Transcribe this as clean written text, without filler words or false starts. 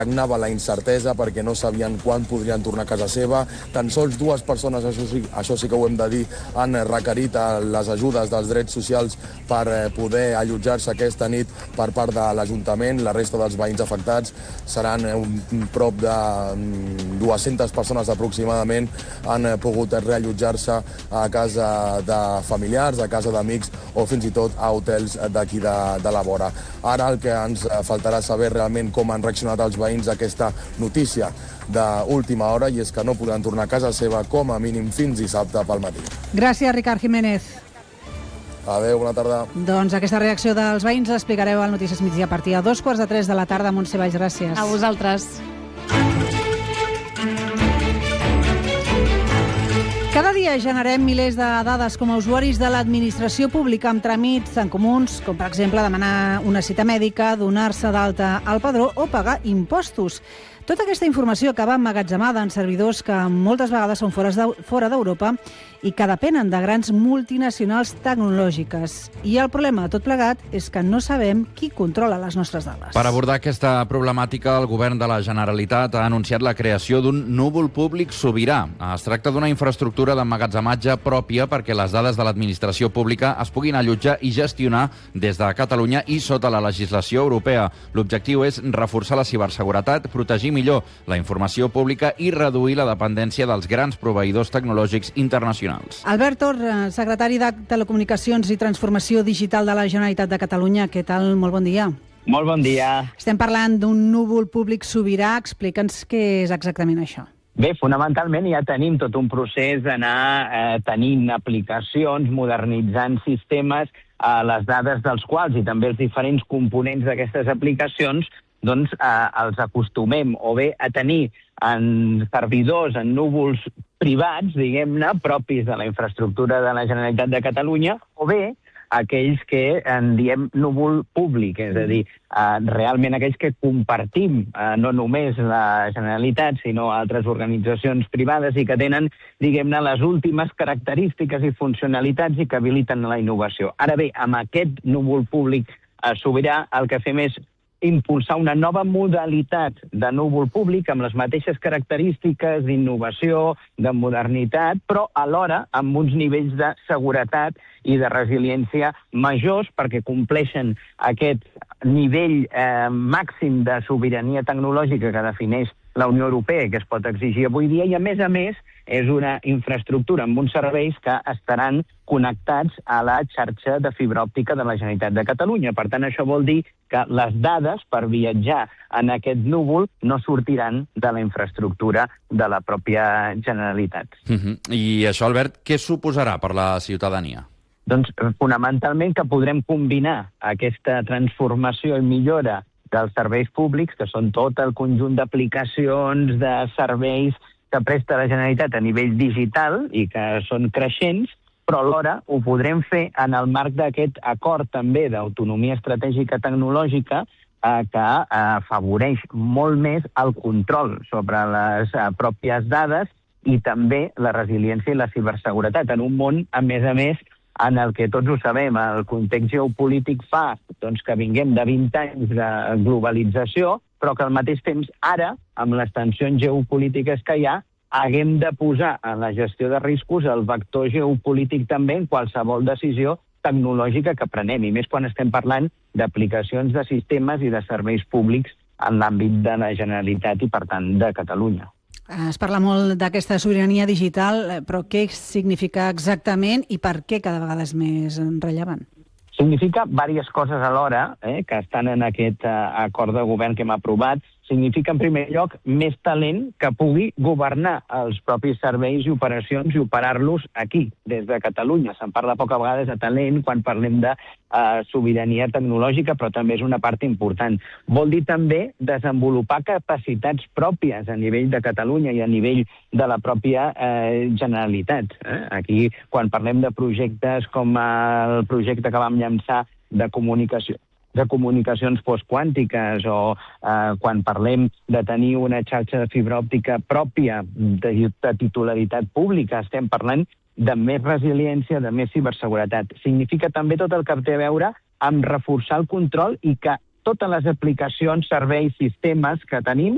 Regnava la incertesa perquè no sabien quan podrien tornar a casa seva. Tan sols 2 persones, això sí que ho hem de dir, han requerit les ajudes dels drets socials per poder allotjar-se aquesta nit per part de l'Ajuntament. La resta dels veïns afectats seran prop de 200 persones aproximadament, han pogut reallotjar-se a casa de familiars, a casa d'amics o fins i tot a hotels d'aquí de la vora. Ara el que ens faltarà saber realment com han reaccionat els veïns a aquesta notícia d'última hora, i és que no podran tornar a casa seva com a mínim fins dissabte pel matí. Gràcies, Ricard Jiménez. Adéu, bona tarda. Doncs aquesta reacció dels veïns l'explicareu al Notícies Migdia a partir de 2:45 de la tarda. Montse Valls, gràcies. A vosaltres. Cada dia generem milers de dades com a usuaris de l'administració pública amb tràmits tan comuns com, per exemple, demanar una cita mèdica, donar-se d'alta al padró o pagar impostos. Tota aquesta informació acaba emmagatzemada en servidors que moltes vegades són fora d'Europa i que depenen de grans multinacionals tecnològiques. I el problema de tot plegat és que no sabem qui controla les nostres dades. Per abordar aquesta problemàtica, el govern de la Generalitat ha anunciat la creació d'un núvol públic sobirà. Es tracta d'una infraestructura d'emmagatzematge pròpia perquè les dades de l'administració pública es puguin allotjar i gestionar des de Catalunya i sota la legislació europea. L'objectiu és reforçar la ciberseguretat, protegir millor la informació pública i reduir la dependència dels grans proveïdors tecnològics internacionals. Albert Tor, secretari de Telecomunicacions i Transformació Digital de la Generalitat de Catalunya. Què tal? Molt bon dia. Molt bon dia. Estem parlant d'un núvol públic sobirà. Explica'ns què és exactament això. Bé, fonamentalment ja tenim tot un procés d'anar tenint aplicacions, modernitzant sistemes, les dades dels quals i també els diferents components d'aquestes aplicacions doncs els acostumem o bé a tenir en servidors, en núvols privats, diguem-ne, propis de la infraestructura de la Generalitat de Catalunya, o bé aquells que en diem núvol públic, és a dir, realment aquells que compartim no només la Generalitat, sinó altres organitzacions privades i que tenen, diguem-ne, les últimes característiques i funcionalitats i que habiliten la innovació. Ara bé, amb aquest núvol públic sobirà, el que fem és impulsar una nova modalitat de núvol públic amb les mateixes característiques d'innovació, de modernitat, però alhora amb uns nivells de seguretat i de resiliència majors perquè compleixen aquest nivell màxim de sobirania tecnològica que defineix la Unió Europea i que es pot exigir avui dia, i a més és una infraestructura amb uns serveis que estaran connectats a la xarxa de fibra òptica de la Generalitat de Catalunya. Per tant, això vol dir que les dades per viatjar en aquest núvol no sortiran de la infraestructura de la pròpia Generalitat. I això, Albert, què suposarà per la ciutadania? Doncs, fonamentalment, que podrem combinar aquesta transformació i millora dels serveis públics, que són tot el conjunt d'aplicacions, de serveis que presta la Generalitat a nivell digital i que són creixents, però alhora ho podrem fer en el marc d'aquest acord també d'autonomia estratègica tecnològica que afavoreix molt més el control sobre les pròpies dades i també la resiliència i la ciberseguretat en un món, a més, en el que tots ho sabem, el context geopolític fa que vinguem de 20 anys de globalització, però que al mateix temps ara, amb les tensions geopolítiques que hi ha, haguem de posar en la gestió de riscos el vector geopolític també en qualsevol decisió tecnològica que prenem, i més quan estem parlant d'aplicacions de sistemes i de serveis públics en l'àmbit de la Generalitat i, per tant, de Catalunya. Es parla molt d'aquesta sobirania digital, però què significa exactament i per què cada vegada és més rellevant? Significa diverses coses alhora, que estan en aquest acord de govern que hem aprovat. Significa, en primer lloc, més talent que pugui governar els propis serveis i operacions i operar-los aquí, des de Catalunya. Se'n parla poques vegades de talent quan parlem de sobirania tecnològica, però també és una part important. Vol dir també desenvolupar capacitats pròpies a nivell de Catalunya i a nivell de la pròpia Generalitat. Aquí, quan parlem de projectes com el projecte que vam llançar de comunicacions postquàntiques o quan parlem de tenir una xarxa de fibra òptica pròpia de titularitat pública, estem parlant de més resiliència, de més ciberseguretat. Significa també tot el que té a veure amb reforçar el control i que totes les aplicacions, serveis, sistemes que tenim